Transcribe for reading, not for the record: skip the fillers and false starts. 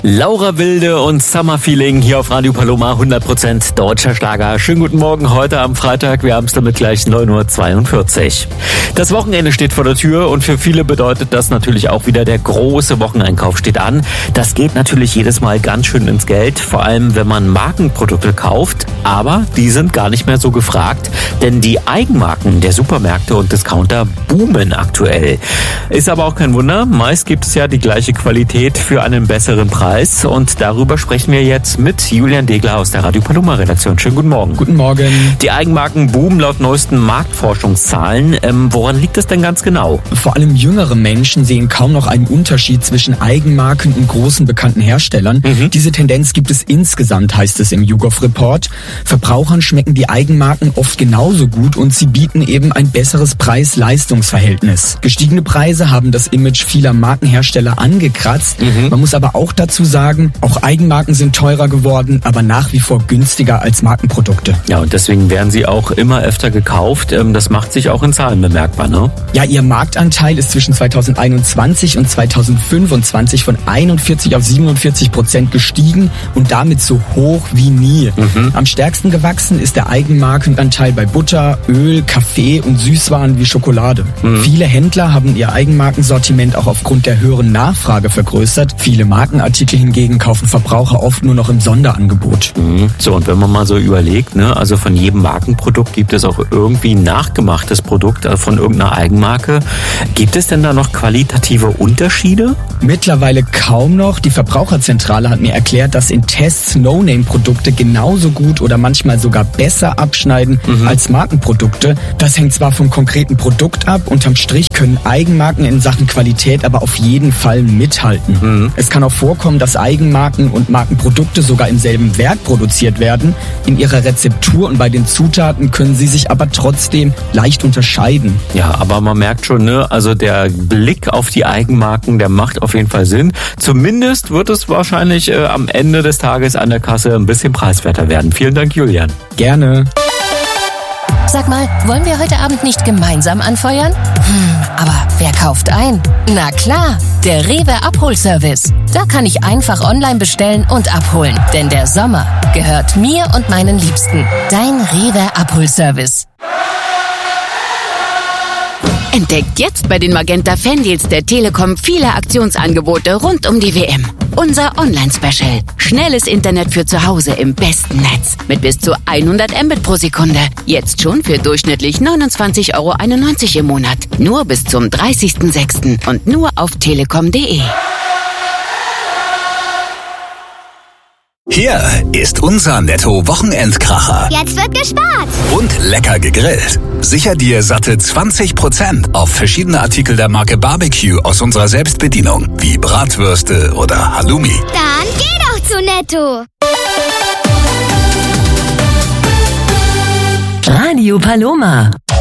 Laura Wilde und Summer Feeling hier auf Radio Paloma, 100% deutscher Schlager. Schönen guten Morgen heute am Freitag, wir haben es damit gleich 9:42 Uhr. Das Wochenende steht vor der Tür und für viele bedeutet das natürlich auch wieder, der große Wocheneinkauf steht an. Das geht natürlich jedes Mal ganz schön ins Geld, vor allem wenn man Markenprodukte kauft, aber die sind gar nicht mehr so gefragt, denn die Eigenmarken der Supermärkte und Discounter boomen aktuell. Ist aber auch kein Wunder, meist gibt es ja die gleiche Qualität für einen besseren Preis. Und darüber sprechen wir jetzt mit Julian Degler aus der Radio Paloma Redaktion. Schönen guten Morgen. Guten Morgen. Die Eigenmarken boomen laut neuesten Marktforschungszahlen. Woran liegt das denn ganz genau? Vor allem jüngere Menschen sehen kaum noch einen Unterschied zwischen Eigenmarken und großen bekannten Herstellern. Diese Tendenz gibt es insgesamt, heißt es im YouGov Report. Verbrauchern schmecken die Eigenmarken oft genauso gut und sie bieten eben ein besseres Preis-Leistungs-Verhältnis. Gestiegene Preise haben das Image vieler Markenhersteller angekratzt. Man muss aber auch dazu sagen, auch Eigenmarken sind teurer geworden, aber nach wie vor günstiger als Markenprodukte. Ja, und deswegen werden sie auch immer öfter gekauft. Das macht sich auch in Zahlen bemerkbar, ne? Ja, ihr Marktanteil ist zwischen 2021 und 2025 von 41 auf 47% gestiegen und damit so hoch wie nie. Am stärksten gewachsen ist der Eigenmarkenanteil bei Butter, Öl, Kaffee und Süßwaren wie Schokolade. Viele Händler haben ihr Eigenmarkensortiment auch aufgrund der höheren Nachfrage vergrößert. Viele Markenartikel hingegen kaufen Verbraucher oft nur noch im Sonderangebot. So, und wenn man mal so überlegt, ne, also von jedem Markenprodukt gibt es auch irgendwie ein nachgemachtes Produkt von irgendeiner Eigenmarke. Gibt es denn da noch qualitative Unterschiede? Mittlerweile kaum noch. Die Verbraucherzentrale hat mir erklärt, dass in Tests No-Name-Produkte genauso gut oder manchmal sogar besser abschneiden als Markenprodukte. Das hängt zwar vom konkreten Produkt ab, unterm Strich können Eigenmarken in Sachen Qualität aber auf jeden Fall mithalten. Es kann auch vorkommen, dass Eigenmarken und Markenprodukte sogar im selben Werk produziert werden. In ihrer Rezeptur und bei den Zutaten können sie sich aber trotzdem leicht unterscheiden. Ja, aber man merkt schon, ne, also der Blick auf die Eigenmarken, der macht auf jeden Fall Sinn. Zumindest wird es wahrscheinlich am Ende des Tages an der Kasse ein bisschen preiswerter werden. Vielen Dank, Julian. Gerne. Sag mal, wollen wir heute Abend nicht gemeinsam anfeuern? Aber wer kauft ein? Na klar, der Rewe Abholservice. Da kann ich einfach online bestellen und abholen. Denn der Sommer gehört mir und meinen Liebsten. Dein Rewe Abholservice. Entdeckt jetzt bei den Magenta Fandeals der Telekom viele Aktionsangebote rund um die WM. Unser Online-Special. Schnelles Internet für zu Hause im besten Netz. Mit bis zu 100 Mbit pro Sekunde. Jetzt schon für durchschnittlich 29,91 € im Monat. Nur bis zum 30.06. und nur auf telekom.de. Hier ist unser Netto-Wochenendkracher. Jetzt wird gespart. Und lecker gegrillt. Sicher dir satte 20% auf verschiedene Artikel der Marke Barbecue aus unserer Selbstbedienung, wie Bratwürste oder Halloumi. Dann geh doch zu Netto. Radio Paloma.